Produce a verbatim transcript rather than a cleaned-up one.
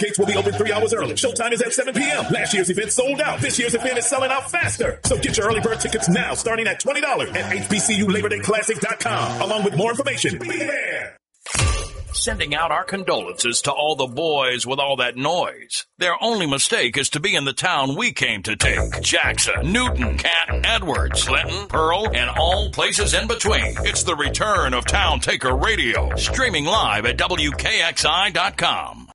Gates will be open three hours early. Showtime is at seven p.m. Last year's event sold out. This year's event is selling out faster. So get your early bird tickets now, starting at twenty dollars at H B C U Labor Day Classic dot com. Along with more information, be there. Sending out our condolences to all the boys with all that noise. Their only mistake is to be in the town we came to take. Jackson, Newton, Canton, Edwards, Clinton, Pearl, and all places in between. It's the return of Town Taker Radio. Streaming live at W K X I dot com.